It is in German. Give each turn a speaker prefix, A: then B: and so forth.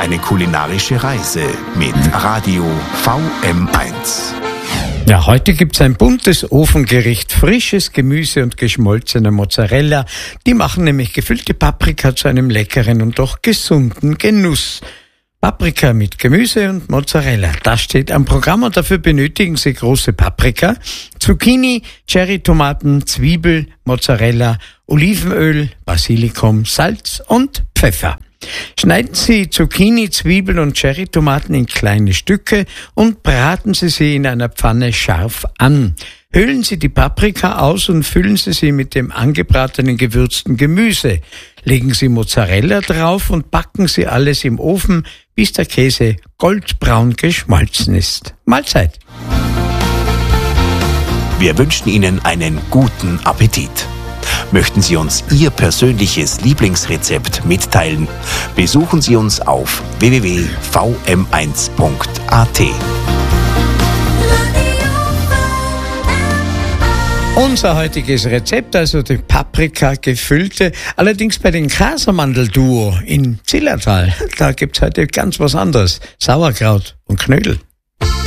A: eine kulinarische Reise mit Radio VM1.
B: Ja, heute gibt's ein buntes Ofengericht, frisches Gemüse und geschmolzene Mozzarella. Die machen nämlich gefüllte Paprika zu einem leckeren und doch gesunden Genuss. Paprika mit Gemüse und Mozzarella, das steht am Programm und dafür benötigen Sie große Paprika, Zucchini, Cherrytomaten, Zwiebel, Mozzarella, Olivenöl, Basilikum, Salz und Pfeffer. Schneiden Sie Zucchini, Zwiebel und Cherrytomaten in kleine Stücke und braten Sie sie in einer Pfanne scharf an. Höhlen Sie die Paprika aus und füllen Sie sie mit dem angebratenen gewürzten Gemüse. Legen Sie Mozzarella drauf und backen Sie alles im Ofen, bis der Käse goldbraun geschmolzen ist. Mahlzeit!
A: Wir wünschen Ihnen einen guten Appetit. Möchten Sie uns Ihr persönliches Lieblingsrezept mitteilen? Besuchen Sie uns auf www.vm1.at.
B: Unser heutiges Rezept, also die Paprika gefüllte, allerdings bei den Casamandel-Duo in Zillertal. Da gibt's heute ganz was anderes. Sauerkraut und Knödel.